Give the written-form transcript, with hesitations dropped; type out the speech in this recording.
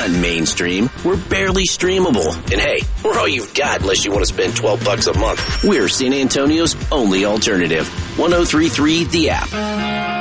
not mainstream. We're barely streamable. And hey, we're all you've got unless you want to spend $12 a month. We're San Antonio's only alternative. 103.3 The App.